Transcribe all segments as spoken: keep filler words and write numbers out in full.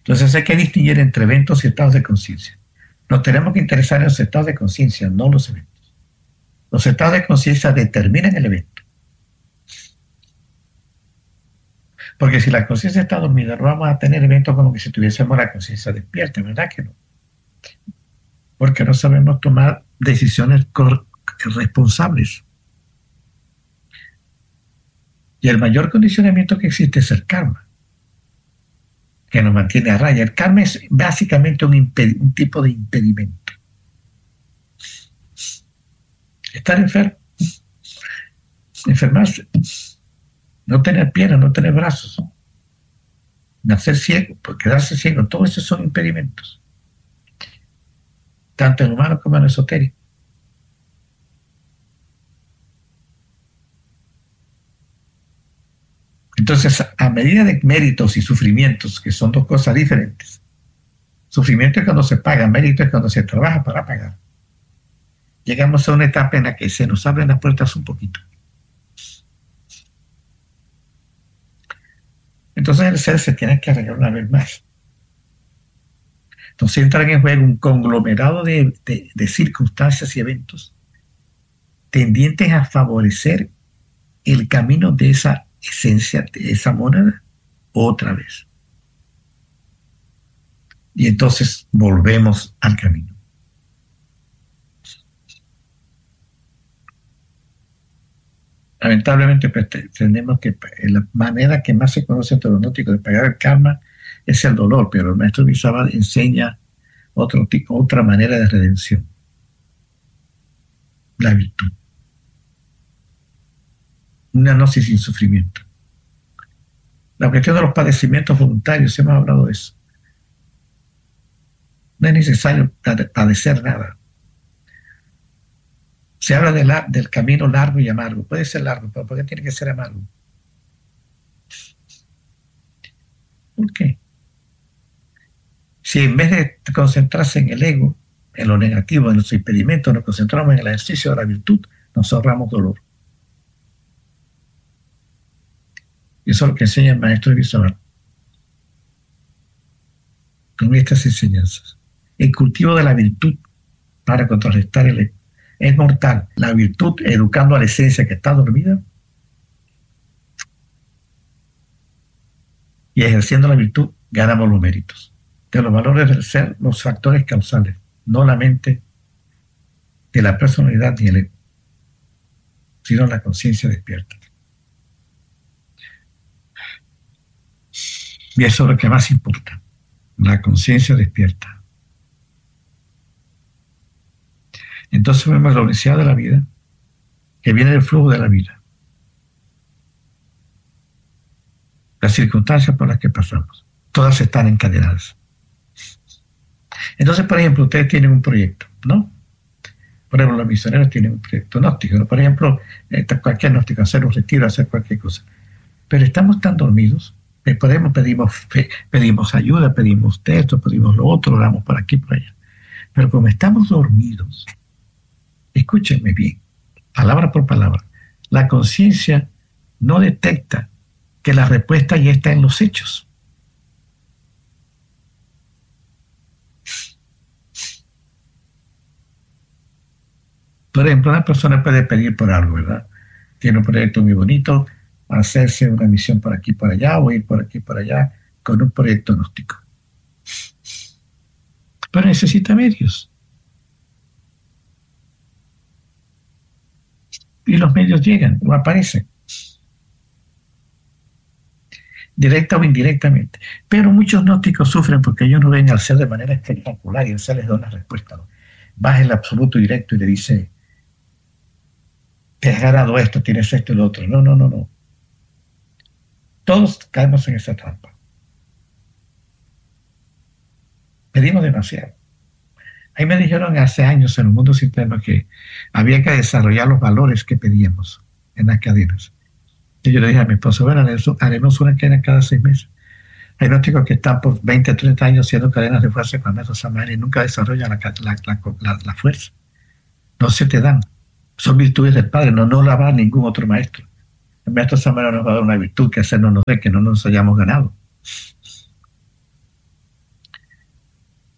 Entonces hay que distinguir entre eventos y estados de conciencia. Nos tenemos que interesar en los estados de conciencia, no los eventos. Los estados de conciencia determinan el evento. Porque si la conciencia está dormida, no vamos a tener eventos como que si tuviésemos la conciencia despierta, ¿verdad que no? Porque no sabemos tomar decisiones responsables. Y el mayor condicionamiento que existe es el karma, que nos mantiene a raya. El karma es básicamente un, un tipo de impedimento. Estar enfermo, enfermarse, no tener piernas, no tener brazos, nacer ciego, quedarse ciego, todos esos son impedimentos, tanto en humano como en esotérico. Entonces, a medida de méritos y sufrimientos, que son dos cosas diferentes, sufrimiento es cuando se paga, mérito es cuando se trabaja para pagar, llegamos a una etapa en la que se nos abren las puertas un poquito. Entonces el ser se tiene que arreglar una vez más. Entonces entran en juego un conglomerado de, de, de circunstancias y eventos tendientes a favorecer el camino de esa esencia, de esa mónada, otra vez. Y entonces volvemos al camino. Lamentablemente pues, tenemos que la manera que más se conoce entre los gnósticos de pagar el karma es el dolor, pero el maestro Visabha enseña otro tipo, otra manera de redención, la virtud, una gnosis sin sufrimiento. La cuestión de los padecimientos voluntarios, hemos hablado de eso. No es necesario padecer nada. Se habla de la, del camino largo y amargo. Puede ser largo, pero ¿por qué tiene que ser amargo? ¿Por qué? Si en vez de concentrarse en el ego, en lo negativo, en los impedimentos, nos concentramos en el ejercicio de la virtud, nos ahorramos dolor. Y eso es lo que enseña el maestro Visabha con estas enseñanzas. El cultivo de la virtud para contrarrestar el ego es mortal. La virtud, educando a la esencia que está dormida, y ejerciendo la virtud, ganamos los méritos. De los valores del ser, los factores causales, no la mente de la personalidad ni el ego, sino la conciencia despierta. Y eso es lo que más importa, la conciencia despierta. Entonces vemos la unicidad de la vida, que viene del flujo de la vida, las circunstancias por las que pasamos, todas están encadenadas. Entonces, por ejemplo, ustedes tienen un proyecto, ¿no? Por ejemplo, los misioneros tienen un proyecto gnóstico, ¿no? Por ejemplo, cualquier gnóstico, hacer un retiro, hacer cualquier cosa. Pero estamos tan dormidos, que podemos, pedimos fe, pedimos ayuda, pedimos texto, pedimos lo otro, oramos por aquí, por allá. Pero como estamos dormidos, escúchenme bien, palabra por palabra, la conciencia no detecta que la respuesta ya está en los hechos. Por ejemplo, una persona puede pedir por algo, ¿verdad? Tiene un proyecto muy bonito, hacerse una misión por aquí, por allá, o ir por aquí, por allá, con un proyecto gnóstico. Pero necesita medios. Y los medios llegan o aparecen, directa o indirectamente. Pero muchos gnósticos sufren porque ellos no ven al ser de manera espectacular y el ser les da una respuesta, ¿no? Baja el absoluto directo y le dice: te has ganado esto, tienes esto y lo otro. No, no, no, no. Todos caemos en esa trampa. Pedimos demasiado. Ahí me dijeron hace años en el mundo interno que había que desarrollar los valores que pedíamos en las cadenas. Y yo le dije a mi esposo: bueno, haremos una cadena cada seis meses. Hay gnósticos que están por veinte, treinta años haciendo cadenas de fuerza con el maestro Samael y nunca desarrollan la, la, la, la, la fuerza. No se te dan. Son virtudes del Padre, no, no la va ningún otro maestro. El maestro Samael nos va a dar una virtud que hacernos no sé, que no nos hayamos ganado.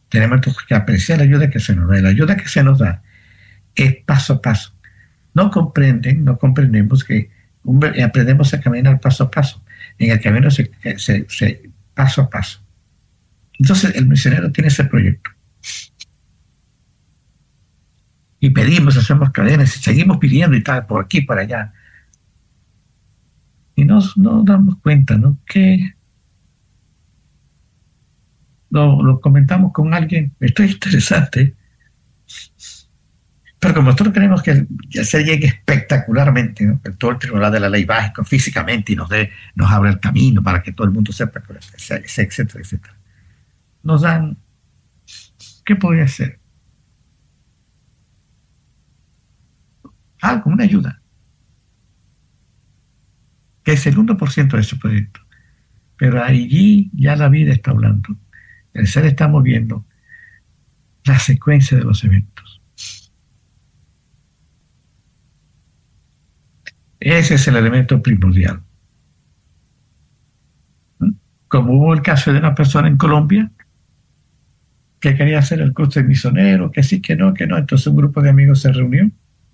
Tenemos que apreciar la ayuda que se nos da. Y la ayuda que se nos da es paso a paso. No comprenden, no comprendemos que un, aprendemos a caminar paso a paso. En el camino se, se, se paso a paso. Entonces el misionero tiene ese proyecto. Y pedimos, hacemos cadenas y seguimos pidiendo y tal, por aquí, por allá. Y nos, nos damos cuenta, ¿no? Que lo, lo comentamos con alguien, esto es interesante, pero como nosotros queremos que ya se llegue espectacularmente, ¿no? Que todo el tribunal de la ley baje físicamente y nos, dé, nos abra el camino para que todo el mundo sepa, etcétera, etcétera. Nos dan, ¿qué podría ser? Algo, una ayuda, que es el uno por ciento de ese proyecto. Pero allí ya la vida está hablando. El ser está moviendo la secuencia de los eventos. Ese es el elemento primordial. Como hubo el caso de una persona en Colombia que quería hacer el curso de misionero, que sí, que no, que no. Entonces un grupo de amigos se reunió.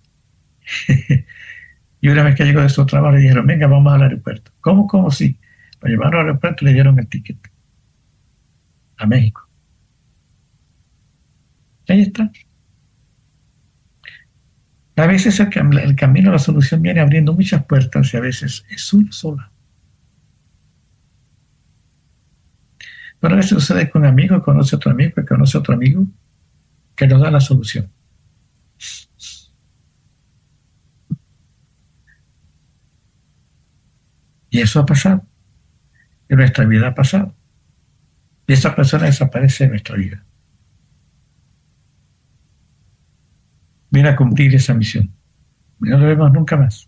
Y una vez que llegó de su trabajo le dijeron, venga, vamos al aeropuerto. ¿Cómo, cómo sí? Lo llevaron al aeropuerto y le dieron el ticket a México. Y ahí está. A veces el, cam el camino a la solución viene abriendo muchas puertas y a veces es una sola. Pero a veces sucede que un amigo conoce a otro amigo que conoce a otro amigo que nos da la solución. Y eso ha pasado. En nuestra vida ha pasado. Y esa persona desaparece de nuestra vida. Viene a cumplir esa misión. Y no lo vemos nunca más.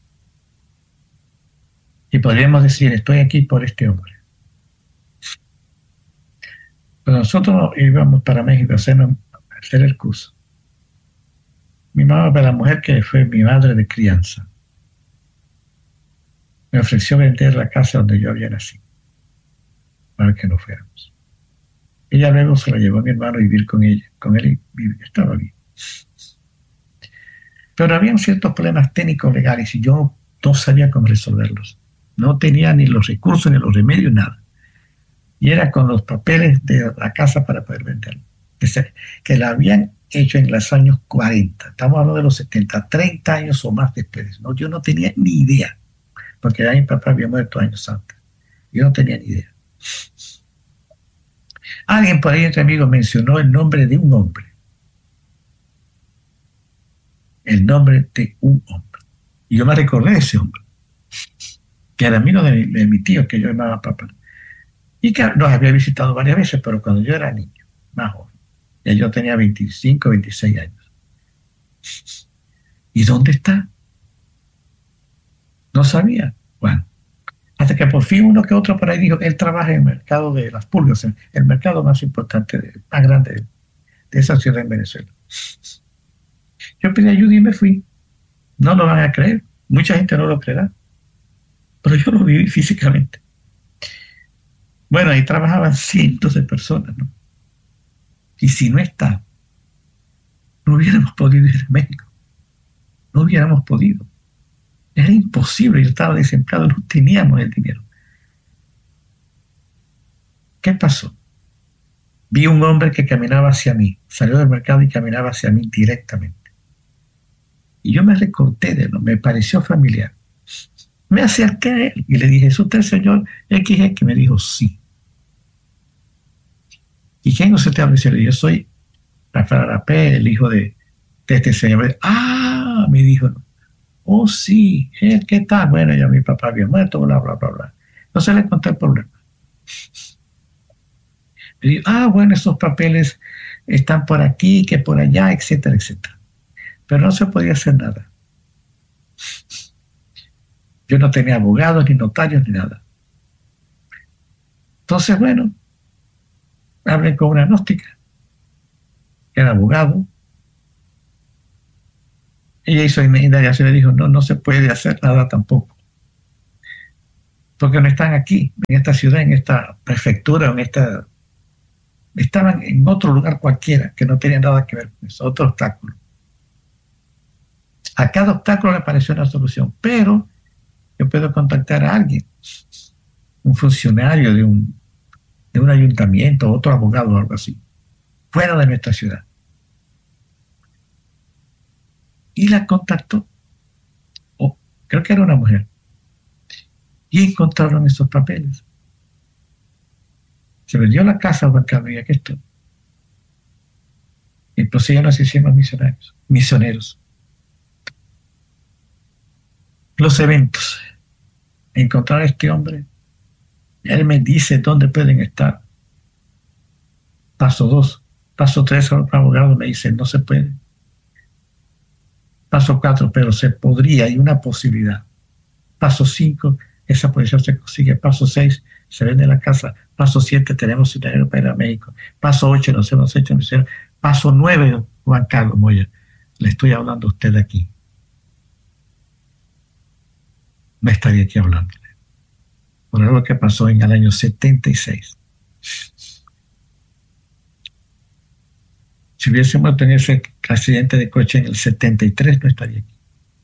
Y podríamos decir, estoy aquí por este hombre. Cuando nosotros íbamos para México a hacer, a hacer el curso, mi mamá, para la mujer que fue mi madre de crianza, me ofreció vender la casa donde yo había nacido para que no fuéramos. Ella luego se la llevó a mi hermano a vivir con ella, con él y estaba bien. Pero habían ciertos problemas técnicos legales y yo no sabía cómo resolverlos. No tenía ni los recursos ni los remedios, nada. Y era con los papeles de la casa para poder venderlo. Que la habían hecho en los años cuarenta. Estamos hablando de los setenta, treinta años o más después. ¿No? Yo no tenía ni idea. Porque ya mi papá había muerto años antes. Yo no tenía ni idea. Alguien por ahí entre amigos mencionó el nombre de un hombre. El nombre de un hombre. Y yo me recordé de ese hombre. Que era amigo de mi, de mi tío, que yo llamaba papá. Y que nos había visitado varias veces, pero cuando yo era niño, más joven. Ya yo tenía veinticinco, veintiséis años. ¿Y dónde está? No sabía. Bueno, hasta que por fin uno que otro por ahí dijo que él trabaja en el mercado de las pulgas, el mercado más importante, de, más grande de, de esa ciudad en Venezuela. Yo pedí ayuda y me fui. No lo van a creer. Mucha gente no lo creerá. Pero yo lo viví físicamente. Bueno, ahí trabajaban cientos de personas, ¿no? Y si no está, no hubiéramos podido ir a México. No hubiéramos podido. Era imposible, yo estaba desempleado, no teníamos el dinero. ¿Qué pasó? Vi un hombre que caminaba hacia mí, salió del mercado y caminaba hacia mí directamente. Y yo me recordé de él, me pareció familiar. Me acerqué a él y le dije, ¿es usted el señor equis equis? Me dijo, sí. ¿Y quién no se te habla? Y le dije, yo soy Rafael Arapé, el hijo de, de este señor. Ah, me dijo, oh, sí, ¿qué tal? Bueno, ya mi papá había muerto, bla, bla, bla, bla. Entonces le conté el problema. Le digo, ah, bueno, esos papeles están por aquí, que por allá, etcétera, etcétera. Pero no se podía hacer nada. Yo no tenía abogados, ni notarios, ni nada. Entonces, bueno, hablé con una gnóstica, que era abogado. Ella hizo indagación y le dijo, no, no se puede hacer nada tampoco. Porque no están aquí, en esta ciudad, en esta prefectura, en esta estaban en otro lugar cualquiera que no tenía nada que ver con eso, otro obstáculo. A cada obstáculo le apareció una solución, pero yo puedo contactar a alguien, un funcionario de un, de un ayuntamiento, otro abogado o algo así, fuera de nuestra ciudad. Y la contactó, oh, creo que era una mujer, y encontraron esos papeles. Se vendió la casa a Juan Carlos y aquí estoy. Y entonces ya nos hicimos misionarios, misioneros. Los eventos. Encontrar a este hombre, él me dice dónde pueden estar. Paso dos. Paso tres, el abogado me dice, no se puede. Paso cuatro, pero se podría, hay una posibilidad. Paso cinco, esa posición se consigue. Paso seis, se vende la casa. Paso siete, tenemos dinero para ir a México. Paso ocho, nos hemos hecho misioneros. Paso nueve, Juan Carlos Moya, le estoy hablando a usted aquí. Me estaría aquí hablándole. Por algo que pasó en el año setenta y seis. Si hubiese muerto en ese accidente de coche en el setenta y tres, no estaría aquí.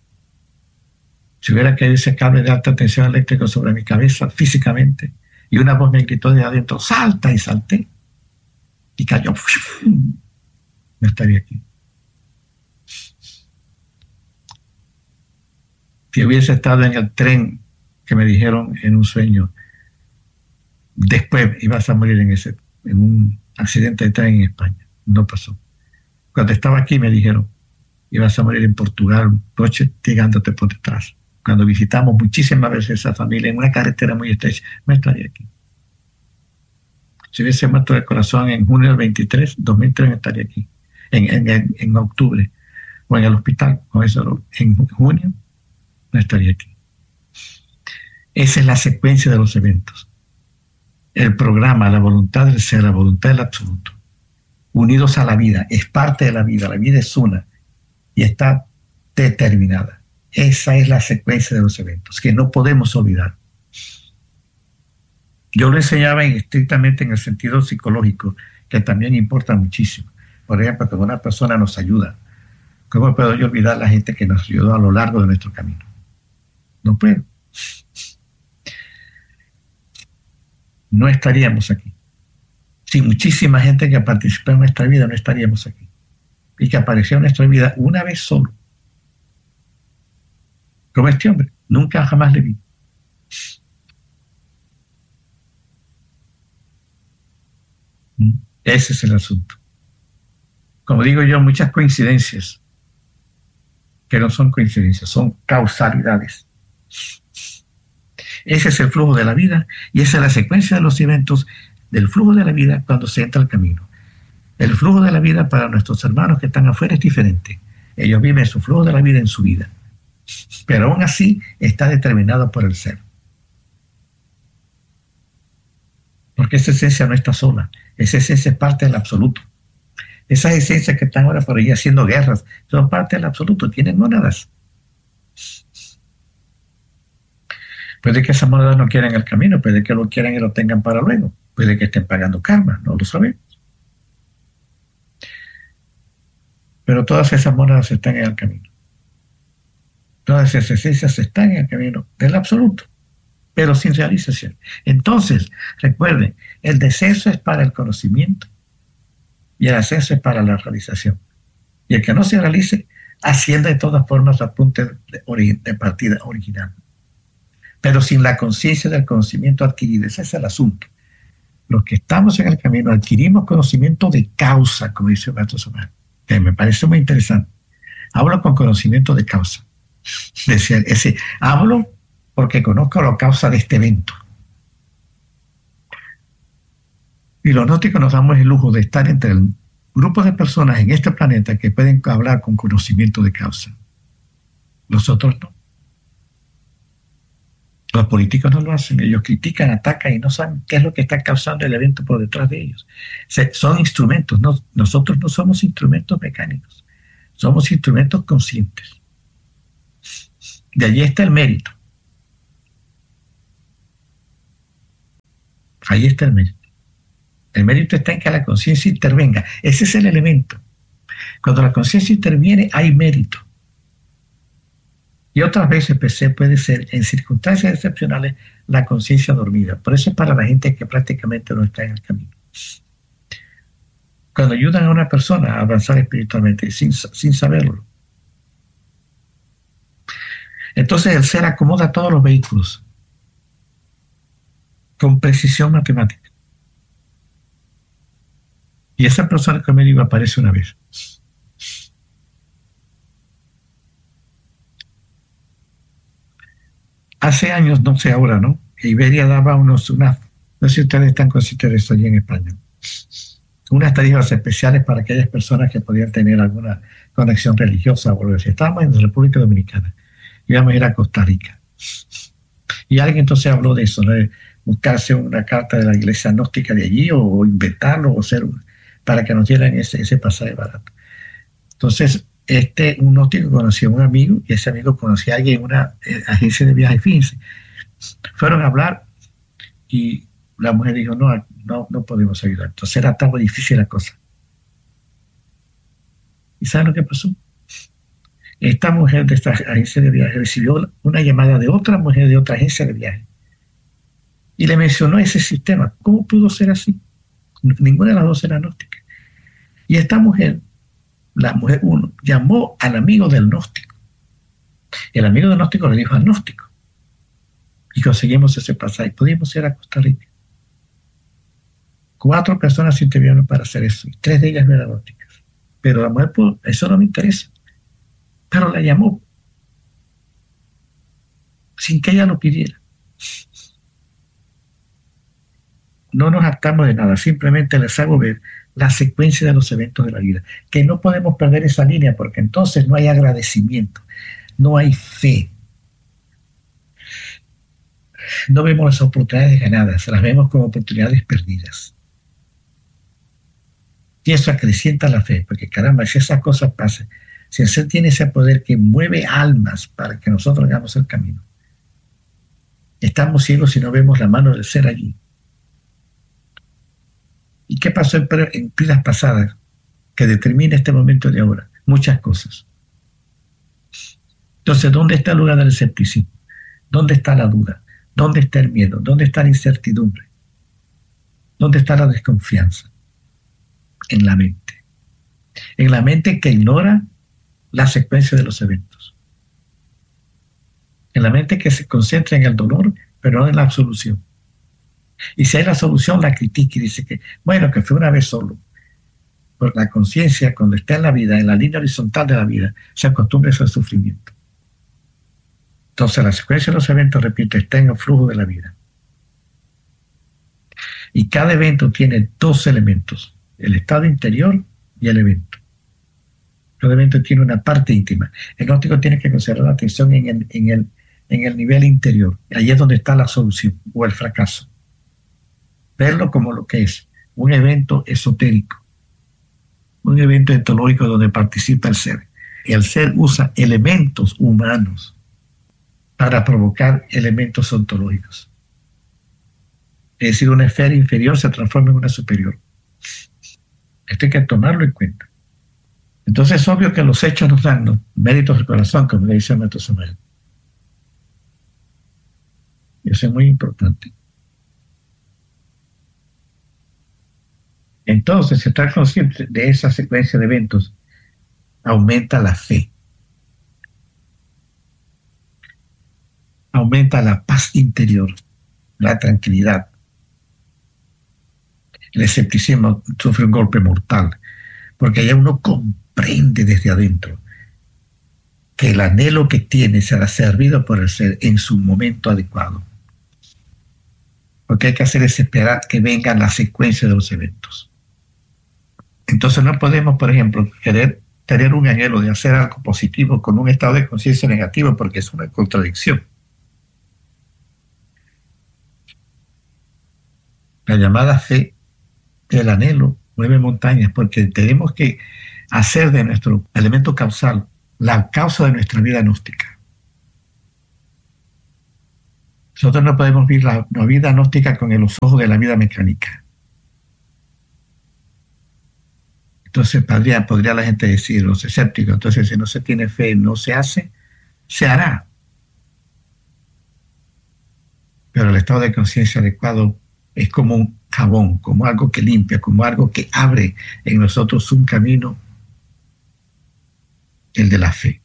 Si hubiera caído ese cable de alta tensión eléctrica sobre mi cabeza físicamente y una voz me gritó de adentro, salta, y salté y cayó, no estaría aquí. Si hubiese estado en el tren que me dijeron en un sueño, después ibas a morir en, ese, en un accidente de tren en España, no pasó. Cuando estaba aquí me dijeron, ibas a morir en Portugal, un coche llegándote por detrás. Cuando visitamos muchísimas veces esa familia en una carretera muy estrecha, no estaría aquí. Si hubiese muerto del corazón en junio del veintitrés, dos mil tres, no estaría aquí. En, en, en octubre, o en el hospital, con eso, en junio, no estaría aquí. Esa es la secuencia de los eventos. El programa, la voluntad del ser, la voluntad del absoluto, unidos a la vida, es parte de la vida, la vida es una y está determinada. Esa es la secuencia de los eventos, que no podemos olvidar. Yo lo enseñaba estrictamente en el sentido psicológico, que también importa muchísimo. Por ejemplo, cuando una persona nos ayuda, ¿cómo puedo yo olvidar a la gente que nos ayudó a lo largo de nuestro camino? No puedo. No estaríamos aquí. Si muchísima gente que participó en nuestra vida, no estaríamos aquí. Y que apareció en nuestra vida una vez solo. Como este hombre, nunca jamás le vi. Ese es el asunto. Como digo yo, muchas coincidencias, que no son coincidencias, son causalidades. Ese es el flujo de la vida y esa es la secuencia de los eventos del flujo de la vida cuando se entra al camino. El flujo de la vida para nuestros hermanos que están afuera es diferente. Ellos viven su flujo de la vida en su vida. Pero aún así está determinado por el ser. Porque esa esencia no está sola. Esa esencia es parte del absoluto. Esas esencias que están ahora por ahí haciendo guerras son parte del absoluto, tienen mónadas. Puede que esas mónadas no quieran el camino, puede que lo quieran y lo tengan para luego, puede que estén pagando karma, no lo sabemos. Pero todas esas mónadas están en el camino. Todas esas esencias están en el camino del absoluto, pero sin realización. Entonces, recuerden, el descenso es para el conocimiento y el ascenso es para la realización. Y el que no se realice, asciende de todas formas al punto de, de partida original. Pero sin la conciencia del conocimiento adquirido. Ese es el asunto. Los que estamos en el camino adquirimos conocimiento de causa, como dice el maestro Somar, que me parece muy interesante. Hablo con conocimiento de causa. Decía, ese, hablo porque conozco la causa de este evento. Y los gnósticos nos damos el lujo de estar entre el grupo de personas en este planeta que pueden hablar con conocimiento de causa. Los otros no. Los políticos no lo hacen, ellos critican, atacan y no saben qué es lo que está causando el evento por detrás de ellos. Se, son instrumentos, no, nosotros no somos instrumentos mecánicos, somos instrumentos conscientes. De allí está el mérito. Ahí está el mérito. El mérito está en que la conciencia intervenga. Ese es el elemento. Cuando la conciencia interviene, hay mérito. Y otras veces pues, puede ser, en circunstancias excepcionales, la conciencia dormida. Por eso es para la gente que prácticamente no está en el camino. Cuando ayudan a una persona a avanzar espiritualmente sin, sin saberlo. Entonces el ser acomoda todos los vehículos con precisión matemática. Y esa persona que me digo aparece una vez. Hace años, no sé ahora, ¿no? Iberia daba unos, unas, no sé si ustedes están conscientes de esto allí en España, unas tarifas especiales para aquellas personas que podían tener alguna conexión religiosa o lo que sea. Estábamos en la República Dominicana, íbamos a ir a Costa Rica. Y alguien entonces habló de eso, ¿no? De buscarse una carta de la iglesia gnóstica de allí o, o inventarlo o ser para que nos dieran ese, ese pasaje barato. Entonces, este, un gnóstico conocía a un amigo y ese amigo conocía a alguien en una eh, agencia de viajes. Fíjense, fueron a hablar y la mujer dijo, no, no, no podemos ayudar. Entonces era tan difícil la cosa. ¿Y saben lo que pasó? Esta mujer de esta agencia de viajes recibió una llamada de otra mujer de otra agencia de viajes y le mencionó ese sistema. ¿Cómo pudo ser así? Ninguna de las dos era gnóstica. Y esta mujer, la mujer uno, llamó al amigo del gnóstico. El amigo del gnóstico le dijo al gnóstico. Y conseguimos ese pasaje. Pudimos ir a Costa Rica. Cuatro personas se intervinieron para hacer eso. Y tres de ellas no eran gnósticas. Pero la mujer pudo, eso no me interesa. Pero la llamó. Sin que ella lo pidiera. No nos hartamos de nada, simplemente les hago ver la secuencia de los eventos de la vida, que no podemos perder esa línea porque entonces no hay agradecimiento, no hay fe. No vemos las oportunidades ganadas, las vemos como oportunidades perdidas. Y eso acrecienta la fe, porque caramba, si esas cosas pasan, si el ser tiene ese poder que mueve almas para que nosotros hagamos el camino, estamos ciegos si no vemos la mano del ser allí. ¿Y qué pasó en, en vidas pasadas que determina este momento de ahora? Muchas cosas. Entonces, ¿dónde está el lugar del escepticismo? ¿Dónde está la duda? ¿Dónde está el miedo? ¿Dónde está la incertidumbre? ¿Dónde está la desconfianza? En la mente. En la mente que ignora la secuencia de los eventos. En la mente que se concentra en el dolor, pero no en la absolución. Y si hay la solución, la critica y dice que, bueno, que fue una vez solo. Porque la conciencia, cuando está en la vida, en la línea horizontal de la vida, se acostumbra a ese sufrimiento. Entonces, la secuencia de los eventos, repito, está en el flujo de la vida. Y cada evento tiene dos elementos, el estado interior y el evento. Cada evento tiene una parte íntima. El gnóstico tiene que concentrar la atención en el, en el, en el nivel interior. Ahí es donde está la solución o el fracaso. Verlo como lo que es, un evento esotérico, un evento etológico donde participa el ser. El ser usa elementos humanos para provocar elementos ontológicos. Es decir, una esfera inferior se transforma en una superior. Esto hay que tomarlo en cuenta. Entonces es obvio que los hechos nos dan, ¿no?, méritos del corazón, como le dice el maestro Samuel. Y eso es muy importante. Entonces, estar consciente de esa secuencia de eventos aumenta la fe, aumenta la paz interior, la tranquilidad. El escepticismo sufre un golpe mortal, porque ya uno comprende desde adentro que el anhelo que tiene será servido por el ser en su momento adecuado. Lo que hay que hacer es esperar que venga la secuencia de los eventos. Entonces no podemos, por ejemplo, querer tener un anhelo de hacer algo positivo con un estado de conciencia negativo, porque es una contradicción. La llamada fe del anhelo mueve montañas, porque tenemos que hacer de nuestro elemento causal la causa de nuestra vida gnóstica. Nosotros no podemos ver la, la vida gnóstica con los ojos de la vida mecánica. Entonces podría, podría la gente decir, los escépticos, entonces si no se tiene fe, no se hace, se hará. Pero el estado de conciencia adecuado es como un jabón, como algo que limpia, como algo que abre en nosotros un camino, el de la fe.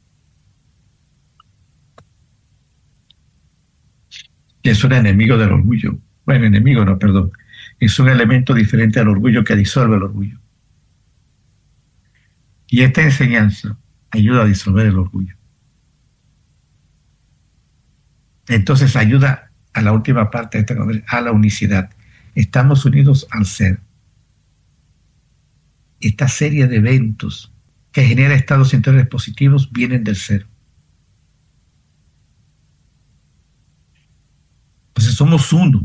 Que es un enemigo del orgullo. Bueno, enemigo no, perdón. Es un elemento diferente al orgullo que disuelve el orgullo. Y esta enseñanza ayuda a disolver el orgullo. Entonces ayuda a la última parte de esta conversación, a la unicidad. Estamos unidos al ser. Esta serie de eventos que genera estados interiores positivos vienen del ser. Entonces somos uno,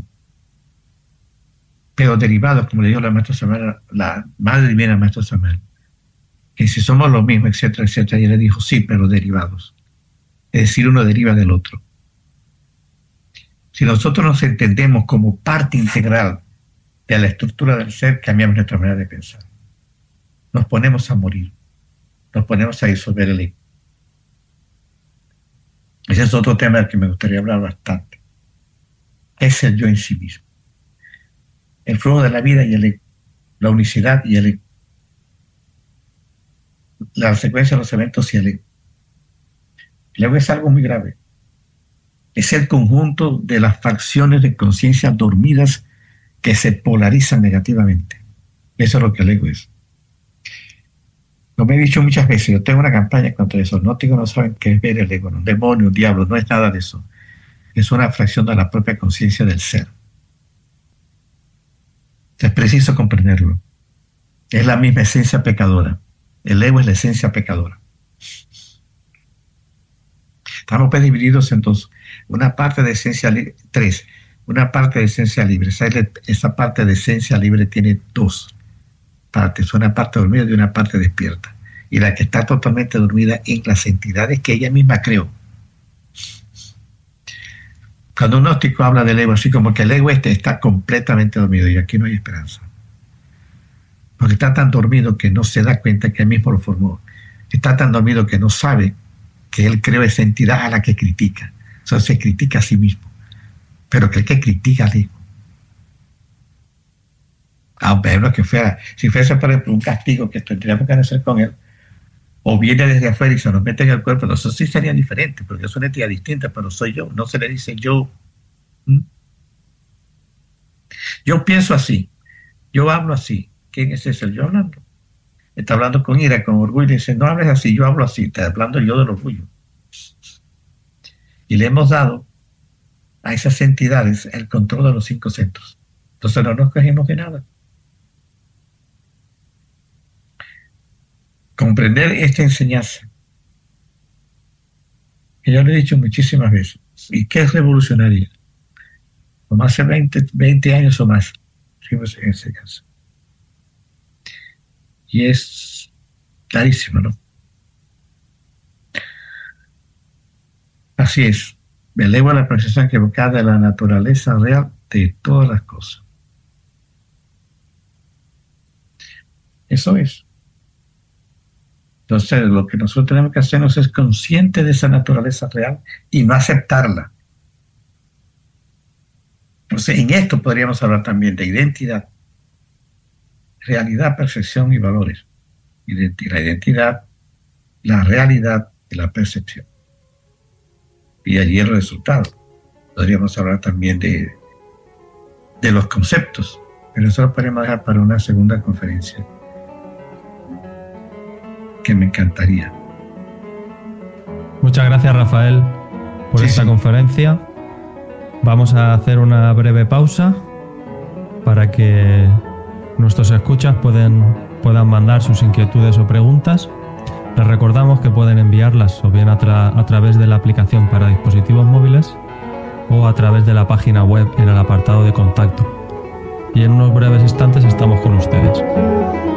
pero derivados, como le dijo la maestra Samuel, la madre divina maestra Samuel, que si somos lo mismo, etcétera, etcétera, y ella le dijo, sí, pero derivados. Es decir, uno deriva del otro. Si nosotros nos entendemos como parte integral de la estructura del ser, cambiamos nuestra manera de pensar. Nos ponemos a morir, nos ponemos a disolver el ego. Ese es otro tema del que me gustaría hablar bastante. Es el yo en sí mismo. El flujo de la vida y el ego, la unicidad y el ego, la secuencia de los eventos y el ego. El ego es algo muy grave. Es el conjunto de las facciones de conciencia dormidas que se polarizan negativamente. Eso es lo que el ego es. Como he dicho muchas veces, yo tengo una campaña contra eso. Los gnósticos no saben qué es ver el ego, no, un demonio, un diablo, no es nada de eso. Es una fracción de la propia conciencia del ser. Es preciso comprenderlo. Es la misma esencia pecadora. El ego es la esencia pecadora. Estamos pues divididos en dos. Una parte de esencia libre, tres. Una parte de esencia libre. Esa, esa parte de esencia libre tiene dos partes. Una parte dormida y una parte despierta. Y la que está totalmente dormida en las entidades que ella misma creó. Cuando un gnóstico habla del ego, así como que el ego este está completamente dormido, y aquí no hay esperanza. Porque está tan dormido que no se da cuenta que él mismo lo formó. Está tan dormido que no sabe que él creó esa entidad a la que critica. O sea, se critica a sí mismo. Pero que el que critica al ego. Aunque que fuera, si fuese, por ejemplo, un castigo que tendríamos que hacer con él, o viene desde afuera y se nos mete en el cuerpo, eso sí sería diferente, porque es una entidad distinta, pero soy yo, no se le dice yo. ¿Mm? Yo pienso así, yo hablo así. ¿Quién es ese? Yo hablando. Está hablando con ira, con orgullo, y dice, no hables así, yo hablo así, está hablando yo del orgullo. Y le hemos dado a esas entidades el control de los cinco centros. Entonces no nos cogemos de nada. Comprender esta enseñanza, que yo lo he dicho muchísimas veces, y que es revolucionaria, como hace veinte, veinte años o más, fuimos en ese caso. Y es clarísimo, ¿no? Así es, me elevo a la percepción equivocada de la naturaleza real de todas las cosas. Eso es. Entonces, lo que nosotros tenemos que hacernos es consciente de esa naturaleza real y no aceptarla. Entonces, en esto podríamos hablar también de identidad, realidad, percepción y valores. Identi- la identidad, la realidad y la percepción. Y allí el resultado. Podríamos hablar también de, de los conceptos, pero eso lo podemos dejar para una segunda conferencia, que me encantaría. Muchas gracias, Rafael, por sí, esta sí. conferencia. Vamos a hacer una breve pausa para que nuestros escuchas pueden, puedan mandar sus inquietudes o preguntas. Les recordamos que pueden enviarlas o bien a, tra- a través de la aplicación para dispositivos móviles o a través de la página web en el apartado de contacto. Y en unos breves instantes estamos con ustedes.